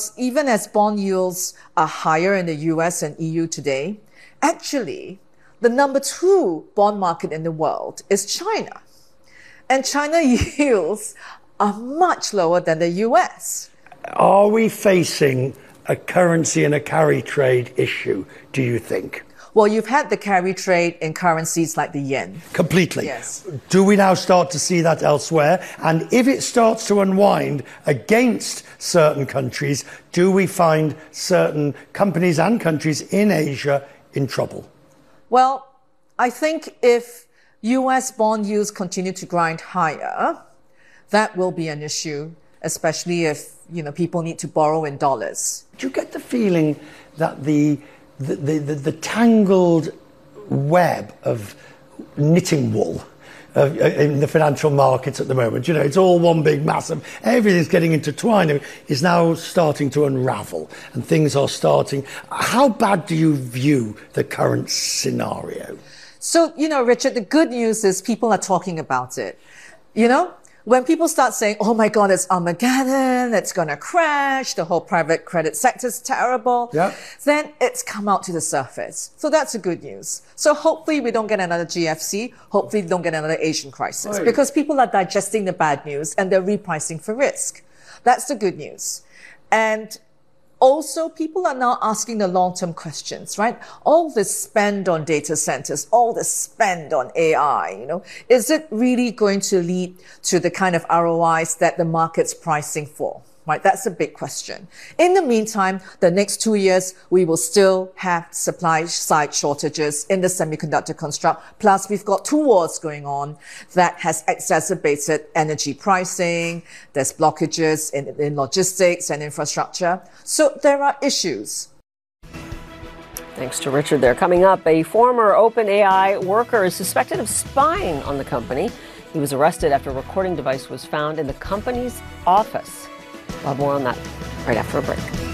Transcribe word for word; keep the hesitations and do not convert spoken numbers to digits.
because even as bond yields are higher in the U S and E U today, actually, the number two bond market in the world is China. And China yields are much lower than the U S. Are we facing a currency and a carry trade issue, do you think? Well, you've had the carry trade in currencies like the yen. Completely. Yes. Do we now start to see that elsewhere? And if it starts to unwind against certain countries, do we find certain companies and countries in Asia in trouble? Well, I think if U S bond yields continue to grind higher, that will be an issue, especially if, you know, people need to borrow in dollars. Do you get the feeling that the The, the, the, the tangled web of knitting wool uh, in the financial markets at the moment, you know, it's all one big massive, everything's getting intertwined, is now starting to unravel and things are starting. How bad do you view the current scenario? So, you know, Richard, the good news is people are talking about it. You know, when people start saying, oh my God, it's Armageddon, it's going to crash, the whole private credit sector's terrible, yep. then it's come out to the surface. So that's the good news. So hopefully we don't get another G F C, hopefully we don't get another Asian crisis, Right. because people are digesting the bad news and they're repricing for risk. That's the good news. And also, people are now asking the long-term questions, right? All this spend on data centers, all this spend on A I, you know, is it really going to lead to the kind of R O Is that the market's pricing for, right? That's a big question. In the meantime, the next two years, we will still have supply side shortages in the semiconductor construct. Plus, we've got two wars going on that has exacerbated energy pricing. There's blockages in, in logistics and infrastructure. So there are issues. Thanks to Richard there. Coming up, a former OpenAI worker is suspected of spying on the company. He was arrested after a recording device was found in the company's office. We'll have more on that right after a break.